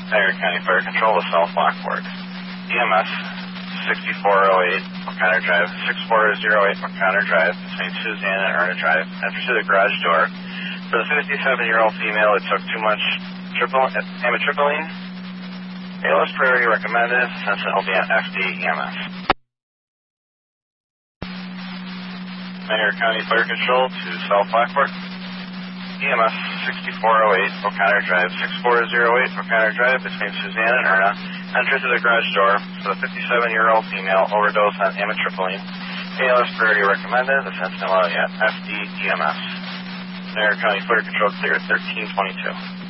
Niagara County Fire Control to South Lockport. EMS 6408 O'Connor Drive, 6408 O'Connor Drive between Suzanne and Erna Drive. Enter through the garage door. For the 57-year-old female, it took too much amitriptyline. ALS priority recommended. Attention LVN FD EMS. Niagara County Fire Control to South Lockport. EMS 6408 O'Connor Drive, 6408 O'Connor Drive between Suzanne and Erna. Enter through the garage door for the 57-year-old female, overdose on amitriptyline. ALS priority recommended. Attention LVN FD EMS. Niagara County Fire Control clear 1322.